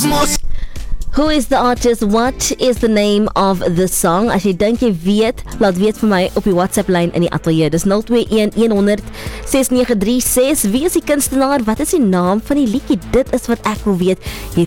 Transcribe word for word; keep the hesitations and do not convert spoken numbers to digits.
Cosmos. Who is the artist? What is the name of the song? As jy dink jy weet, laat weet vir my op die WhatsApp lyn in die ateljee. Dis nul twee een een honderd ses nege drie ses. Wie is die kunstenaar? Wat is die naam van die liedjie? Dit is wat ek wil weet. Hier